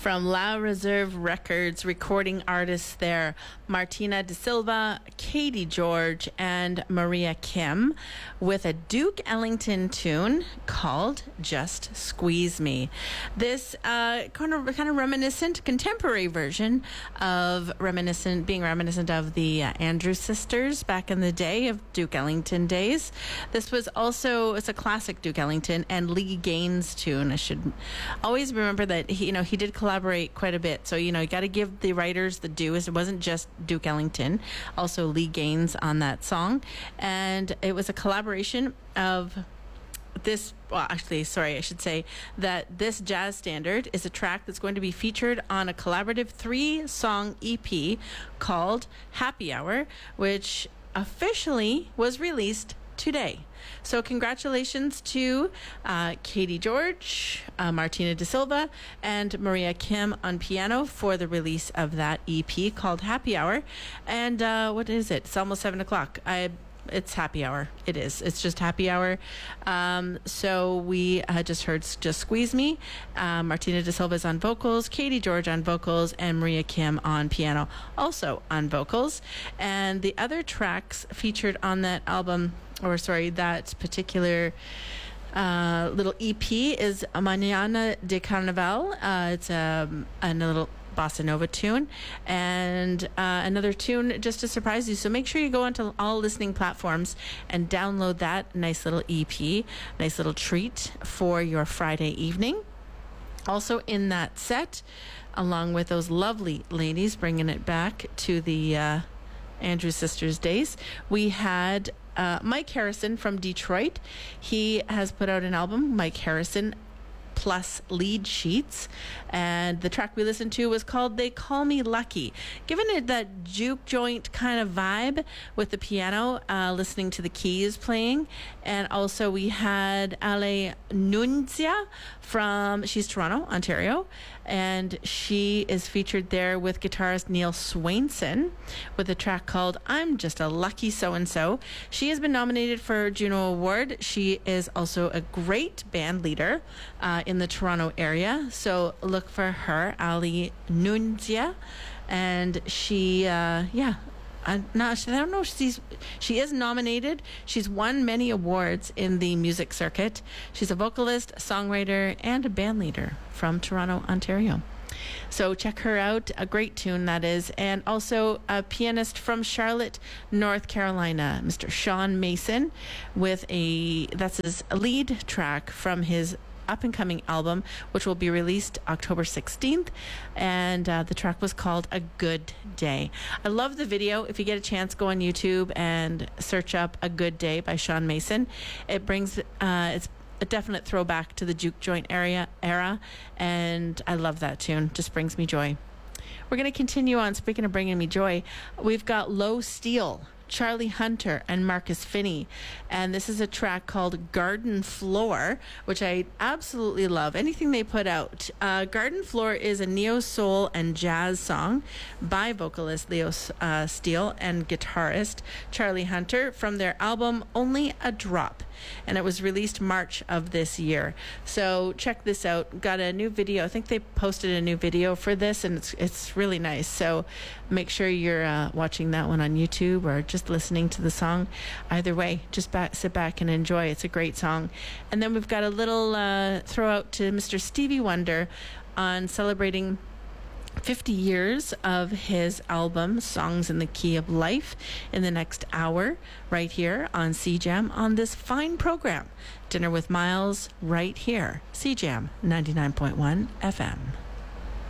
From La Reserve Records, recording artists there, Martina De Silva, Katie George, and Maria Kim, with a Duke Ellington tune called Just Squeeze Me. This kind of reminiscent, contemporary version of being reminiscent of the Andrews Sisters back in the day of Duke Ellington days. This was also, it's a classic Duke Ellington and Lee Gaines tune. I should always remember that he did collaborate quite a bit. So, you got to give the writers the due. It wasn't just Duke Ellington, also Lee Gaines on that song. And it was a collaboration of this, I should say that this jazz standard is a track that's going to be featured on a collaborative 3-song EP called Happy Hour, which officially was released today. So congratulations to Katie George, Martina De Silva, and Maria Kim on piano for the release of that EP called Happy Hour. And what is it? It's almost 7 o'clock. It's happy hour. It is. It's just happy hour. So we just heard Just Squeeze Me. Martina De Silva is on vocals, Katie George on vocals, and Maria Kim on piano, also on vocals. And the other tracks featured on that album, that particular little EP is Mañana de Carnaval. It's a little bossa nova tune, and another tune just to surprise you. So make sure you go onto all listening platforms and download that nice little EP, nice little treat for your Friday evening. Also in that set, along with those lovely ladies bringing it back to the Andrews Sisters days, we had Mike Harrison from Detroit. He has put out an album, Mike Harrison plus Lead Sheets, and the track we listened to was called They Call Me Lucky. Given it that juke joint kind of vibe with the piano, listening to the keys playing. And also we had Ale Nunzia she's Toronto, Ontario, and she is featured there with guitarist Neil Swainson with a track called I'm Just a Lucky So-and-So. She has been nominated for a Juno Award. She is also a great band leader in the Toronto area, so look for her, Ali Nunzia, and she I don't know. She is nominated. She's won many awards in the music circuit. She's a vocalist, songwriter, and a band leader from Toronto, Ontario. So check her out. A great tune that is. And also a pianist from Charlotte, North Carolina, Mr. Sean Mason, that's his lead track from his up-and-coming album, which will be released October 16th, and the track was called A Good Day. I love the video. If you get a chance, go on YouTube and search up A Good Day by Sean Mason. It brings it's a definite throwback to the juke joint era, and I love that tune. Just brings me joy. We're going to continue on. Speaking of bringing me joy, we've got Low Steel, Charlie Hunter, and Marcus Finney, and this is a track called Garden Floor, which I absolutely love. Anything they put out. Garden Floor is a neo-soul and jazz song by vocalist Leo Steele and guitarist Charlie Hunter from their album Only a Drop, and it was released March of this year. So check this out. Got a new video. I think they posted a new video for this, and it's really nice. So make sure you're watching that one on YouTube or just listening to the song. Either way, just sit back and enjoy. It's a great song. And then we've got a little throw out to Mr. Stevie Wonder on celebrating 50 years of his album Songs in the Key of Life in the next hour right here on CJAM on this fine program, Dinner with Miles, right here, CJAM 99.1 FM.